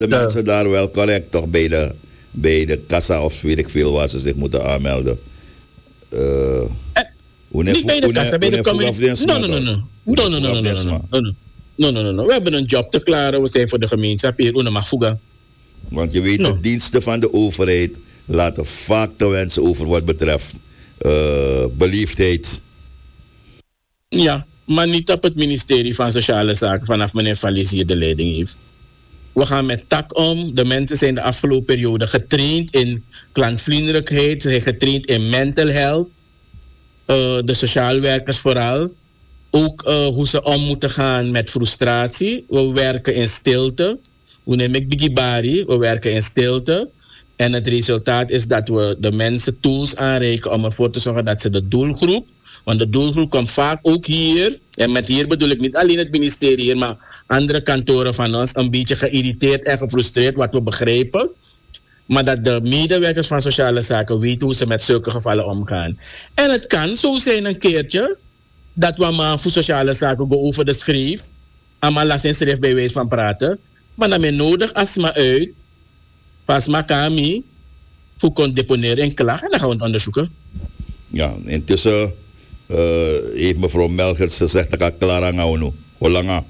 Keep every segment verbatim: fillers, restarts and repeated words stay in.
de mensen daar wel correct toch bij de, bij de kassa of weet ik veel waar ze zich moeten aanmelden. Uh, uh, niet bij de kassa, bij de community. No, no, no, no. No, no, no, no, no, no, no. No, no, no, no. We hebben een job te klaren. We zijn voor de gemeenschap hier. Una mag voegen. Want je weet, no. de diensten van de overheid laten vaak te wensen over wat betreft uh, beliefdheid. Ja, maar niet op het ministerie van Sociale Zaken vanaf meneer Vallis hier de leiding heeft. We gaan met tak om. De mensen zijn de afgelopen periode getraind in klantvriendelijkheid. Ze zijn getraind in mental health. Uh, de sociaal werkers vooral. Ook uh, hoe ze om moeten gaan met frustratie. We werken in stilte. We nemen bigibari. We werken in stilte. En het resultaat is dat we de mensen tools aanreiken om ervoor te zorgen dat ze de doelgroep. Want de doelgroep komt vaak ook hier. En met hier bedoel ik niet alleen het ministerie hier, maar andere kantoren van ons een beetje geïrriteerd en gefrustreerd, wat we begrijpen. Maar dat de medewerkers van sociale zaken weten hoe ze met zulke gevallen omgaan. En het kan zo zijn een keertje dat we maar voor sociale zaken go over de schreef. Allemaal las in schrift bij wijze van praten. Maar dan ben nodig astma uit. Pas maar kami. Voor kon deponeren en klaar. En dan gaan we het onderzoeken. Ja, intussen uh, heeft mevrouw Melchers gezegd dat ik klaar aan gaan nu. Hoe lang?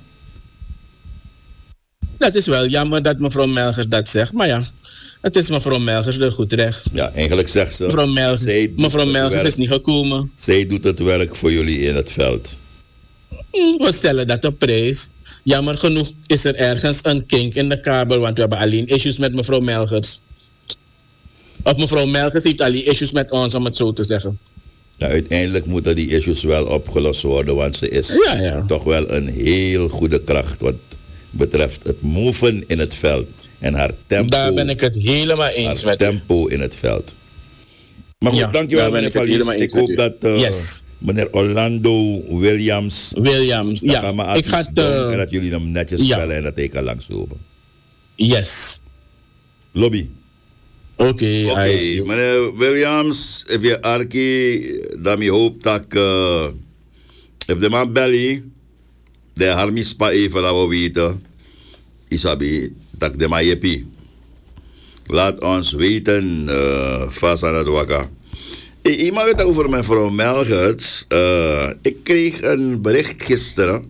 Dat is wel jammer dat mevrouw Melchers dat zegt. Maar ja, het is mevrouw Melchers er goed recht. Ja, eigenlijk zegt ze... Mevrouw Melchers, mevrouw Melchers is niet gekomen. Zij doet het werk voor jullie in het veld. We stellen dat op prijs. Jammer genoeg is er ergens een kink in de kabel, want we hebben alleen issues met mevrouw Melchers. Of mevrouw Melchers heeft alleen issues met ons, om het zo te zeggen. Ja, uiteindelijk moeten die issues wel opgelost worden, want ze is ja, ja. toch wel een heel goede kracht wat betreft het moven in het veld. En haar tempo. Daar ben ik het helemaal eens haar met tempo in het veld. Maar goed, ja, dankjewel meneer Vallis. Ik, ik hoop dat uh, yes. meneer Orlando Williams... Williams, ja. Ik ga het, uh, en dat jullie hem netjes ja. spellen en dat hij kan langslopen. Yes. Lobby. Oké. Okay, okay. Meneer Williams, if je arki, dan me hoop dat uh, if de man belly, de harmi spa even dat we weten, isabi, dat de man jepi. Laat ons weten, uh, vast aan het wakka. Ik mag het over mevrouw Melchers. Uh, ik kreeg een bericht gisteren.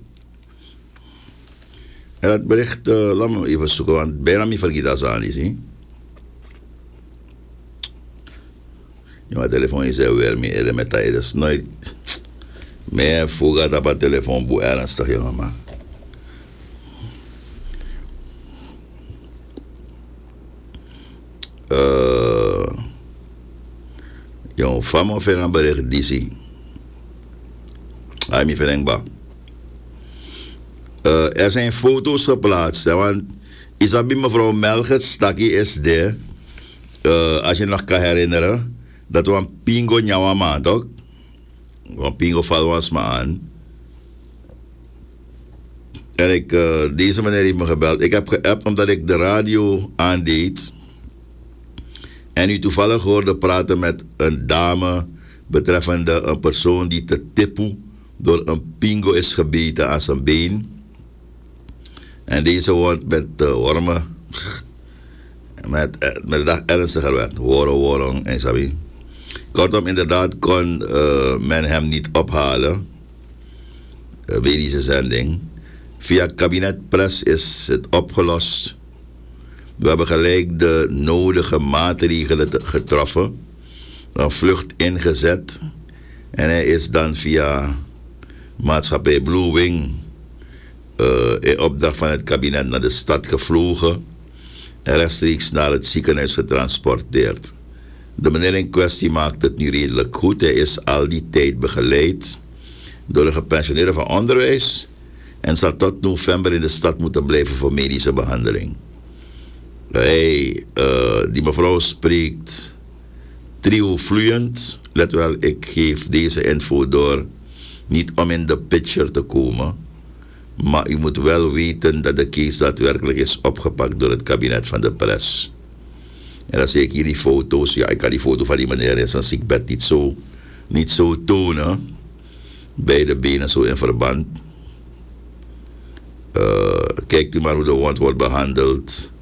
En dat bericht, uh, laat me even zoeken, want bijna me vergeet dat aan is. Ja, mijn telefoon is er weer meer met tijd. Dat is nooit. Maar vroeger dat mijn telefoon boe ernstig, jongen, man. Uh, Jong, van me ver een bericht disi. Hij me verdenkbaar. Uh, er zijn foto's geplaatst, hè, want Isabi mevrouw Melchers, Taki is de, uh, als je nog kan herinneren, dat we een pingo nyawa man, toch? Een pingo val was me aan. En ik, uh, deze meneer heeft me gebeld. Ik heb geappt omdat ik de radio aandeed. En u toevallig hoorde praten met een dame betreffende een persoon die te tipu door een pingo is gebeten aan zijn been. En deze wond met uh, wormen, met, met de dag ernstiger werd. Woren, woren en sabi. Kortom, inderdaad kon uh, men hem niet ophalen uh, bij deze zending. Via kabinetpres is het opgelost. We hebben gelijk de nodige maatregelen getroffen. Een vlucht ingezet. En hij is dan via maatschappij Blue Wing uh, in opdracht van het kabinet naar de stad gevlogen. En rechtstreeks naar het ziekenhuis getransporteerd. De meneer in kwestie maakt het nu redelijk goed. Hij is al die tijd begeleid door een gepensioneerde van onderwijs. En zal tot november in de stad moeten blijven voor medische behandeling. Hey, uh, die mevrouw spreekt trio fluent. Let wel, ik geef deze info door. Niet om in de picture te komen. Maar u moet wel weten dat de case daadwerkelijk is opgepakt door het kabinet van de pres. En dan zie ik hier die foto's. Ja, ik kan die foto van die meneer in zijn ziekbed niet zo, niet zo tonen. Beide benen zo in verband. Uh, kijkt u maar hoe de wond wordt behandeld.